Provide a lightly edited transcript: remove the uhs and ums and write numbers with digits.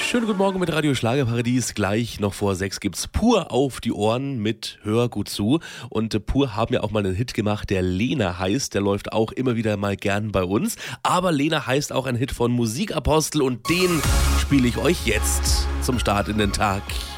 Schönen guten Morgen mit Radio Schlagerparadies. Gleich noch vor 6 gibt's Pur auf die Ohren mit Hör gut zu. Und Pur haben ja auch mal einen Hit gemacht, der Lena heißt. Der läuft auch immer wieder mal gern bei uns. Aber Lena heißt auch ein Hit von Musikapostel und den spiele ich euch jetzt zum Start in den Tag.